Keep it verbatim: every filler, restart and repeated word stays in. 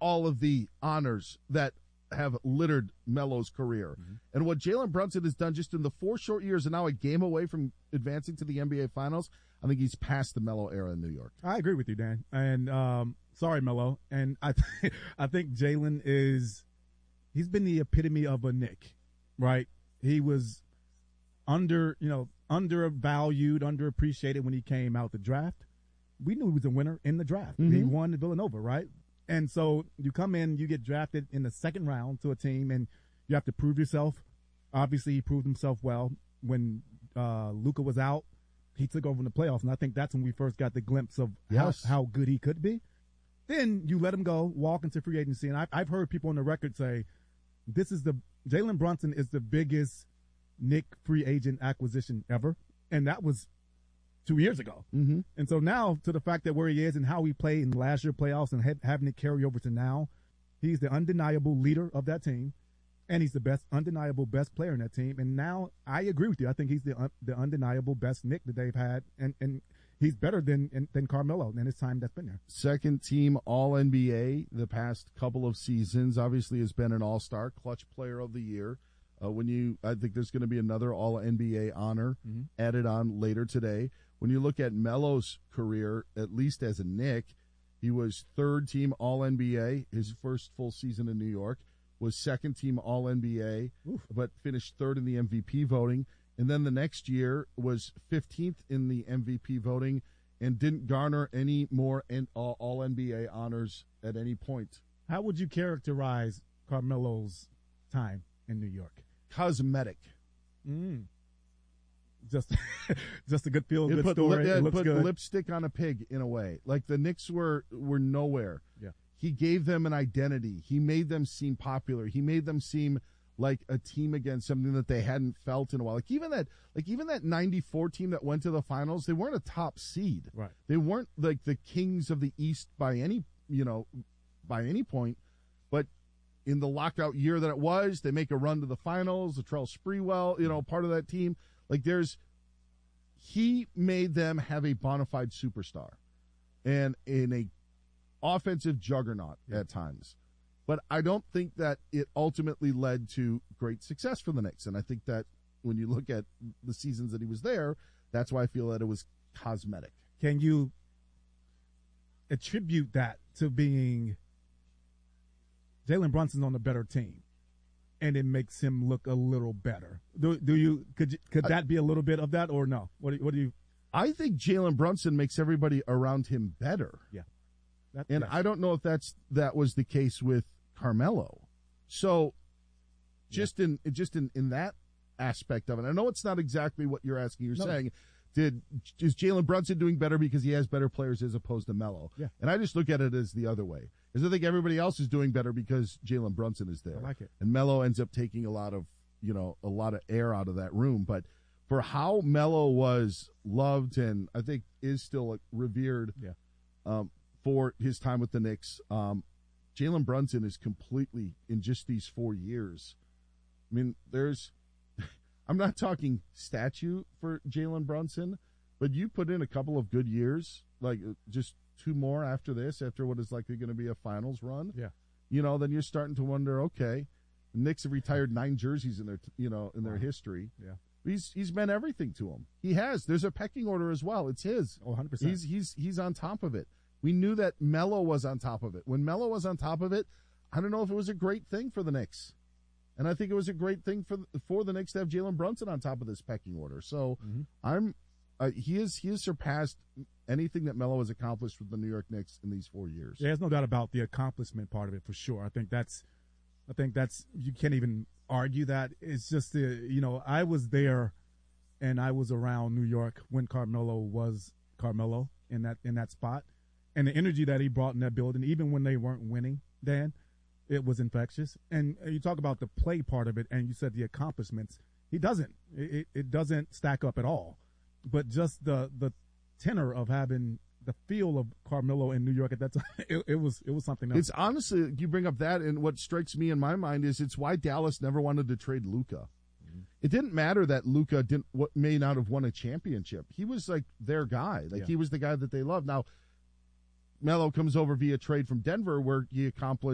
all of the honors that have littered Melo's career. Mm-hmm. And what Jalen Brunson has done just in the four short years and now a game away from advancing to the N B A Finals, I think he's past the Melo era in New York. I agree with you, Dan. And um, sorry, Melo. And I, th- I think Jalen is – he's been the epitome of a Knick, right? He was under, you know, undervalued, underappreciated when he came out the draft. We knew he was a winner in the draft. Mm-hmm. He won at Villanova, right? And so you come in, you get drafted in the second round to a team, and you have to prove yourself. Obviously, he proved himself well. When uh, Luka was out, he took over in the playoffs, and I think that's when we first got the glimpse of yes. how, how good he could be. Then you let him go, walk into free agency, and I've, I've heard people on the record say, this is the Jalen Brunson is the biggest Knick free agent acquisition ever, and that was two years ago. Mm-hmm. And so now to the fact that where he is and how he played in last year playoffs and ha- having it carry over to now, he's the undeniable leader of that team, and he's the best, undeniable best player in that team. And now I agree with you. I think he's the un- the undeniable best Knick that they've had, and, and he's better than than Carmelo in his time that's been there. Second team All N B A the past couple of seasons. Obviously has been an All-Star, clutch player of the year. Uh, when you, I think there's going to be another All N B A honor mm-hmm. added on later today. When you look at Melo's career, at least as a Knick, he was third team All N B A his first full season in New York, was second team All N B A, Oof. but finished third in the M V P voting. And then the next year was fifteenth in the M V P voting and didn't garner any more All N B A honors at any point. How would you characterize Carmelo's time in New York? Cosmetic. Mm. Just, just a good feel, good put, story. Yeah, it looks put good. lipstick on a pig in a way. Like the Knicks were were nowhere. Yeah. He gave them an identity. He made them seem popular. He made them seem like a team against something that they hadn't felt in a while. Like even that, like even that ninety-four team that went to the finals, they weren't a top seed. Right. They weren't like the kings of the East by any, you know, by any point. But in the lockout year that it was, they make a run to the finals. Latrell Sprewell, you know, part of that team. Like there's, he made them have a bona fide superstar, and in a offensive juggernaut yeah. at times. But I don't think that it ultimately led to great success for the Knicks. And I think that when you look at the seasons that he was there, that's why I feel that it was cosmetic. Can you attribute that to being Jalen Brunson's on the better team, and it makes him look a little better? Do, do you could you, could that I, be a little bit of that, or no? What do you, what do you? I think Jalen Brunson makes everybody around him better. Yeah, that, and yes. I don't know if that's that was the case with Carmelo. So, just yeah. in just in, in that aspect of it, I know it's not exactly what you're asking. You're no. saying, did is Jalen Brunson doing better because he has better players as opposed to Melo? Yeah, and I just look at it as the other way. Because I think everybody else is doing better because Jalen Brunson is there. I like it. And Melo ends up taking a lot of, you know, a lot of air out of that room. But for how Melo was loved and I think is still revered yeah. um, for his time with the Knicks, um, Jalen Brunson is completely, in just these four years. I mean, there's, I'm not talking statue for Jalen Brunson, but you put in a couple of good years, like just two more after this, after what is likely going to be a finals run, yeah, you know, then you're starting to wonder, okay, the Knicks have retired nine jerseys in their, you know, in their wow. history. Yeah, he's he's meant everything to him. He has. There's a pecking order as well. It's his. Oh, one hundred percent. He's he's he's on top of it. We knew that Melo was on top of it. When Melo was on top of it, I don't know if it was a great thing for the Knicks, and I think it was a great thing for for the Knicks to have Jalen Brunson on top of this pecking order. So mm-hmm. I'm. Uh, he is he has surpassed anything that Melo has accomplished with the New York Knicks in these four years. There's no doubt about the accomplishment part of it for sure. I think that's, I think that's you can't even argue that. It's just the you know I was there, and I was around New York when Carmelo was Carmelo in that in that spot, and the energy that he brought in that building, even when they weren't winning, Dan, it was infectious. And you talk about the play part of it, and you said the accomplishments. He doesn't. It, it doesn't stack up at all. But just the the tenor of having the feel of Carmelo in New York at that time, it, it was it was something else. It's honestly, you bring up that, and what strikes me in my mind is it's why Dallas never wanted to trade Luka. Mm-hmm. It didn't matter that Luka didn't what may not have won a championship. He was like their guy, like yeah. he was the guy that they loved. Now, Melo comes over via trade from Denver, where he accomplished